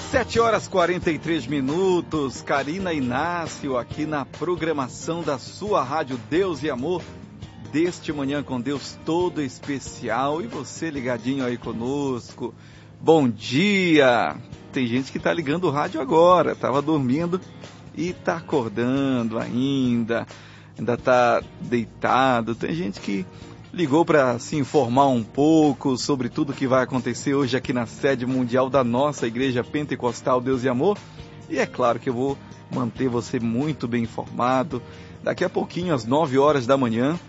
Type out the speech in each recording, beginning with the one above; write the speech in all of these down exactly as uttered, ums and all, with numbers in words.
sete horas e quarenta e três minutos, Karina Inácio aqui na programação da sua rádio Deus e Amor, deste Manhã com Deus todo especial, e você ligadinho aí conosco. Bom dia! Tem gente que tá ligando o rádio agora, tava dormindo e tá acordando ainda, ainda tá deitado. Tem gente que ligou para se informar um pouco sobre tudo que vai acontecer hoje aqui na sede mundial da nossa Igreja Pentecostal Deus e Amor. E é claro que eu vou manter você muito bem informado. Daqui a pouquinho, às nove horas da manhã,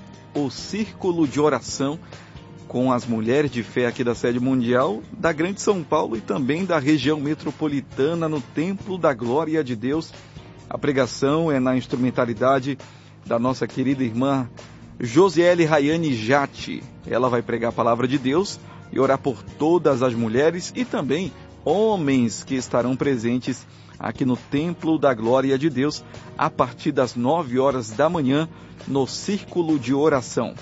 o Círculo de Oração com as mulheres de fé aqui da sede mundial da Grande São Paulo e também da região metropolitana no Templo da Glória de Deus. A pregação é na instrumentalidade da nossa querida irmã Josiele Rayane Jatti. Ela vai pregar a palavra de Deus e orar por todas as mulheres e também homens que estarão presentes aqui no Templo da Glória de Deus a partir das nove horas da manhã no Círculo de Oração.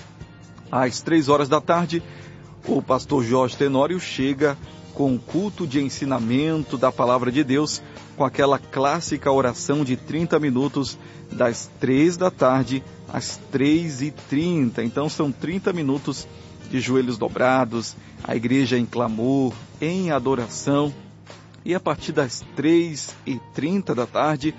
Às três horas da tarde, o pastor Jorge Tenório chega com o culto de ensinamento da palavra de Deus com aquela clássica oração de trinta minutos das três da tarde às três e trinta. Então são trinta minutos de joelhos dobrados, a igreja em clamor, em adoração. E a partir das três e trinta da tarde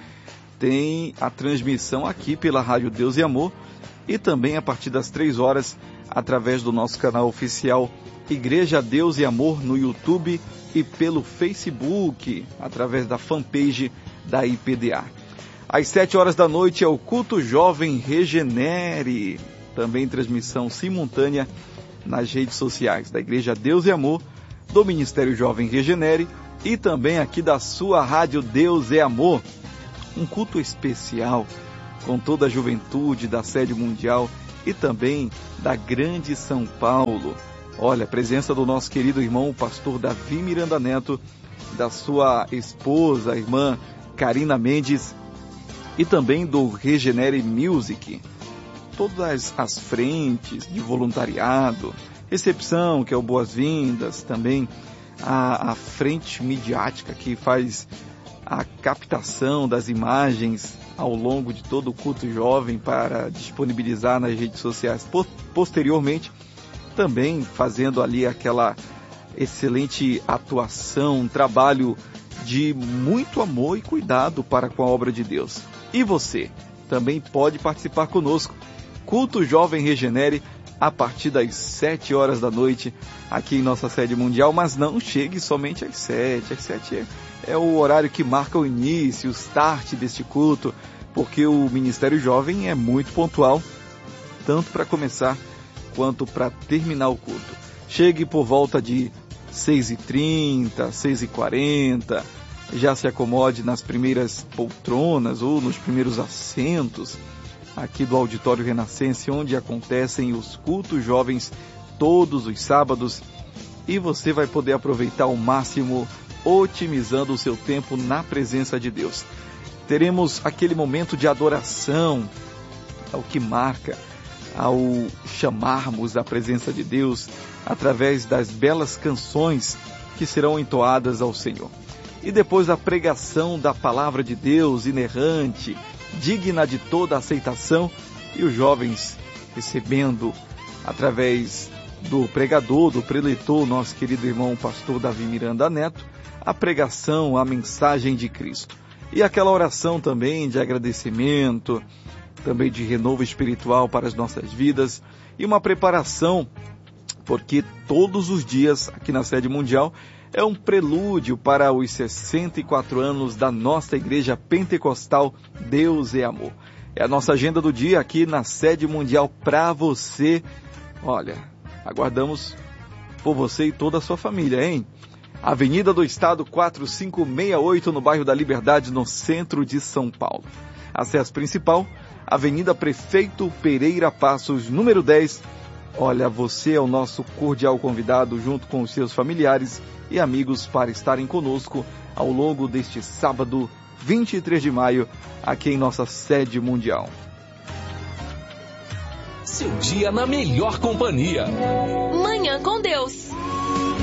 tem a transmissão aqui pela Rádio Deus e Amor e também a partir das três horas através do nosso canal oficial Igreja Deus e Amor no YouTube e pelo Facebook, através da fanpage da I P D A. Às sete horas da noite é o Culto Jovem Regenere, também transmissão simultânea nas redes sociais da Igreja Deus e Amor, do Ministério Jovem Regenere e também aqui da sua rádio Deus e Amor. Um culto especial com toda a juventude da sede mundial e também da Grande São Paulo. Olha, a presença do nosso querido irmão, o pastor Davi Miranda Neto, da sua esposa, a irmã Karina Mendes, e também do Regenere Music. Todas as frentes de voluntariado, recepção, que é o Boas-Vindas, também a, a frente midiática que faz a captação das imagens ao longo de todo o culto jovem para disponibilizar nas redes sociais posteriormente, também fazendo ali aquela excelente atuação, um trabalho de muito amor e cuidado para com a obra de Deus. E você também pode participar conosco. Culto Jovem Regenere a partir das sete horas da noite aqui em nossa sede mundial, mas não chegue somente às sete. Às sete é, é o horário que marca o início, o start deste culto, porque o Ministério Jovem é muito pontual, tanto para começar quanto para terminar o culto. Chegue por volta de seis e trinta, seis e quarenta, já se acomode nas primeiras poltronas ou nos primeiros assentos aqui do Auditório Renascense, onde acontecem os cultos jovens todos os sábados, e você vai poder aproveitar ao máximo, otimizando o seu tempo na presença de Deus. Teremos aquele momento de adoração, ao que marca ao chamarmos a presença de Deus através das belas canções que serão entoadas ao Senhor. E depois a pregação da palavra de Deus inerrante, digna de toda aceitação, e os jovens recebendo através do pregador, do preletor, nosso querido irmão pastor Davi Miranda Neto, a pregação, a mensagem de Cristo. E aquela oração também de agradecimento, também de renovo espiritual para as nossas vidas, e uma preparação, porque todos os dias aqui na sede mundial é um prelúdio para os sessenta e quatro anos da nossa Igreja Pentecostal Deus e Amor. É a nossa agenda do dia aqui na sede mundial para você. Olha, aguardamos por você e toda a sua família, hein? Avenida do Estado quatrocentos e sessenta e oito, no bairro da Liberdade, no centro de São Paulo. Acesso principal, Avenida Prefeito Pereira Passos, número dez. Olha, você é o nosso cordial convidado, junto com os seus familiares e amigos, para estarem conosco ao longo deste sábado, vinte e três de maio, aqui em nossa sede mundial. Seu dia na melhor companhia. Manhã com Deus.